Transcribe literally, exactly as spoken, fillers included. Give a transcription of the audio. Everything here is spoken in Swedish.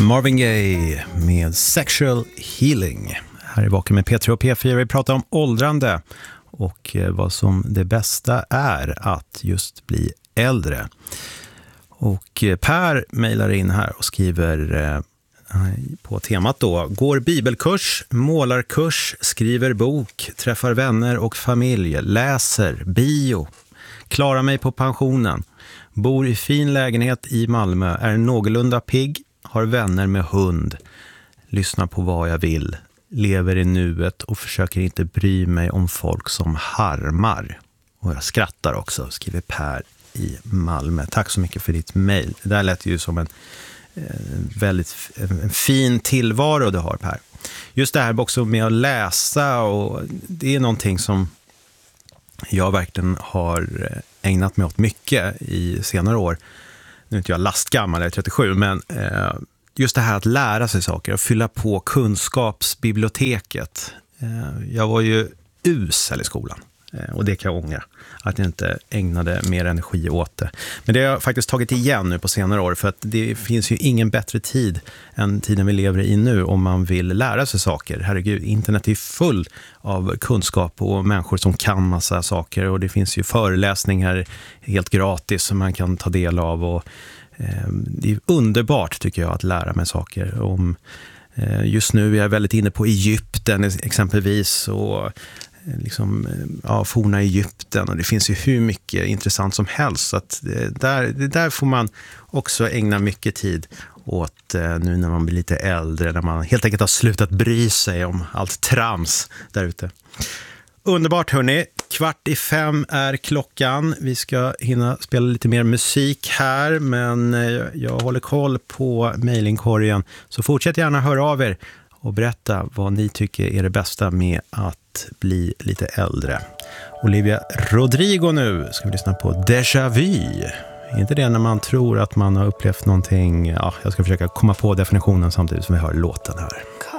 Marvin Gaye med Sexual Healing. Här är Vaken med P tre och P fyra. Vi pratar om åldrande och vad som det bästa är att just bli äldre. Och Per mejlar in här och skriver eh, på temat då: går bibelkurs, målarkurs, skriver bok, träffar vänner och familj, läser, bio, klarar mig på pensionen, bor i fin lägenhet i Malmö, är någorlunda pigg, har vänner med hund, lyssnar på vad jag vill, lever i nuet och försöker inte bry mig om folk som harmar. Och jag skrattar också, skriver Per i Malmö. Tack så mycket för ditt mejl. Det där lät ju som en eh, väldigt en fin tillvaro du har, Per. Just det här också med att läsa, och det är någonting som jag verkligen har ägnat mig åt mycket i senare år. Nu är inte jag lastgammal, jag är trettiosju, men eh, just det här att lära sig saker och fylla på kunskapsbiblioteket. Eh, jag var ju usel i skolan. Och det kan jag ångra, att jag inte ägnade mer energi åt det. Men det har jag faktiskt tagit igen nu på senare år, för att det finns ju ingen bättre tid än tiden vi lever i nu om man vill lära sig saker. Herregud, internet är full av kunskap och människor som kan massa saker, och det finns ju föreläsningar helt gratis som man kan ta del av, och eh, det är underbart tycker jag att lära mig saker om. Eh, just nu är jag väldigt inne på Egypten exempelvis, och liksom, ja, forna Egypten, och det finns ju hur mycket intressant som helst, så att det där, det där får man också ägna mycket tid åt eh, nu när man blir lite äldre, när man helt enkelt har slutat bry sig om allt trams där ute. Underbart hörni, kvart i fem är klockan. Vi ska hinna spela lite mer musik här, men eh, jag håller koll på mejlingkorgen, så fortsätt gärna höra av er och berätta vad ni tycker är det bästa med att bli lite äldre. Olivia Rodrigo nu ska vi lyssna på Déjà Vu. Är inte det när man tror att man har upplevt någonting? Ja, jag ska försöka komma på definitionen samtidigt som vi hör låten här.